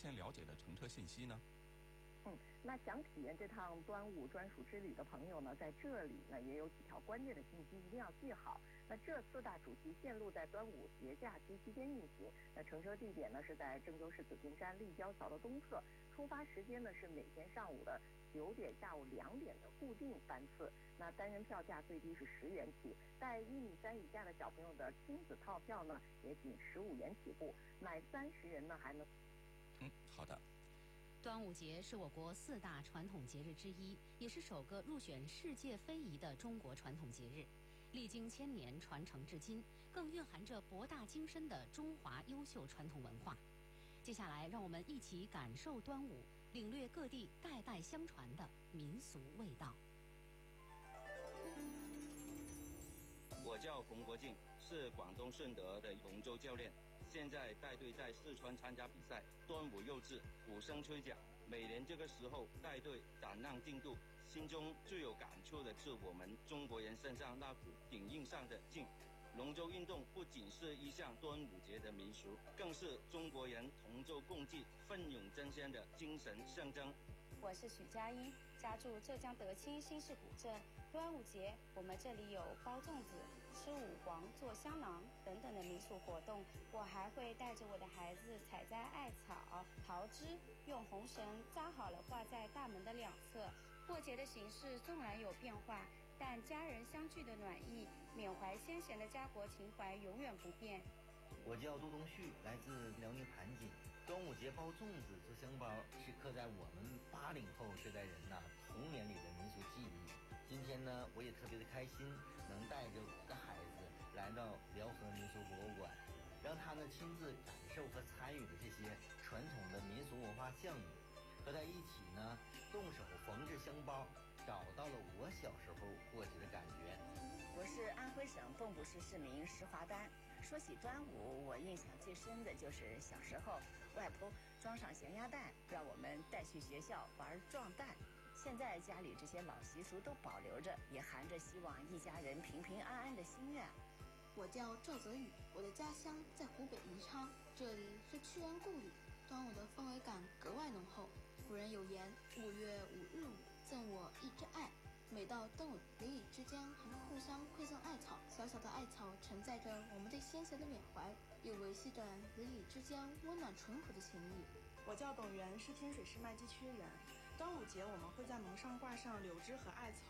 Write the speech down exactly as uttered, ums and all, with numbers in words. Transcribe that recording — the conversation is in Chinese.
前了解的乘车信息呢？ 嗯，那想体验这趟端午专属之旅的朋友呢，在这里呢也有几条关键的信息一定要记好。那这四大主题线路在端午节假期期间运行。那乘车地点呢是在郑州市紫金山立交桥的东侧，出发时间呢是每天上午的九点、下午两点的固定班次。那单人票价最低是十元起，带一米三以下的小朋友的亲子套票呢也仅十五元起步，满三十人呢还能。 嗯，好的。 端午节是我国四大传统节日之一，也是首个入选世界非遗的中国传统节日。历经千年传承至今，更蕴含着博大精深的中华优秀传统文化。接下来，让我们一起感受端午，领略各地代代相传的民俗味道。 我叫洪国敬，是广东顺德的龙舟教练，现在带队在四川参加比赛。端午又至，鼓声吹响，每年这个时候带队展亮进度，心中最有感触的是我们中国人身上那股顶硬上的劲。龙舟运动不仅是一项端午节的民俗，更是中国人同舟共济、奋勇争先的精神象征。 我是许佳音，家住浙江德清新市古镇。端午节，我们这里有包粽子、吃五黄、做香囊等等的民俗活动。我还会带着我的孩子采摘艾草、桃枝，用红绳扎好了挂在大门的两侧。过节的形式纵然有变化，但家人相聚的暖意、缅怀先贤的家国情怀永远不变。 我叫杜东旭，来自辽宁盘锦。端午节包粽子、做香包是刻在我们八零后这代人呐童年里的民俗记忆。今天呢，我也特别的开心，能带着我的孩子来到辽河民俗博物馆，让他们亲自感受和参与的这些传统的民俗文化项目，和在一起呢动手缝制香包，找到了我小时候过节的感觉。 我是安徽省蚌埠市市民石华丹。说起端午，我印象最深的就是小时候外婆装上咸鸭蛋，让我们带去学校玩撞蛋。现在家里这些老习俗都保留着，也含着希望一家人平平安安的心愿。 我叫赵泽宇，我的家乡在湖北宜昌，这里是屈原故里，端午的氛围感格外浓厚。古人有言：五月五日午，赠我一枝艾。每到端午，邻里之间还会互相馈赠艾草。小小的艾草承载着我们对先贤的缅怀，也维系着邻里之间温暖淳朴的情谊。 我叫董源，是天水市麦积区人。端午节我们会在门上挂上柳枝和艾草，